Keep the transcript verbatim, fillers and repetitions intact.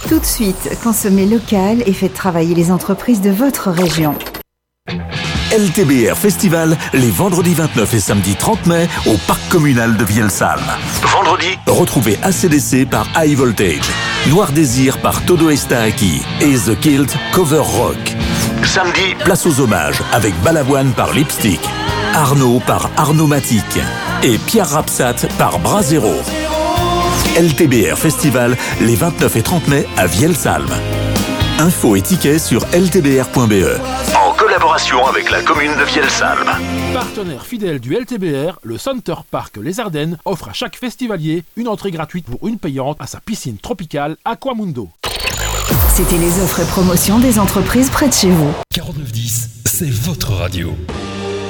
Tout de suite, consommez local et faites travailler les entreprises de votre région. L T B R Festival, les vendredis vingt-neuf et samedi trente mai, au parc communal de Vielsalm. Vendredi, retrouvez A C D C par High Voltage, Noir Désir par Todo Está Aquí et The Kilt Cover Rock. Samedi, place aux hommages avec Balavoine par Lipstick, Arnaud par Arnomatic et Pierre Rapsat par Brasero. L T B R Festival, les vingt-neuf et trente mai à Vielsalm. Infos et tickets sur l t b r point b e. En collaboration avec la commune de Vielsalm. Partenaire fidèle du L T B R, le Center Park Les Ardennes offre à chaque festivalier une entrée gratuite pour une payante à sa piscine tropicale Aquamundo. C'était les offres et promotions des entreprises près de chez vous. quarante-neuf dix, c'est votre radio.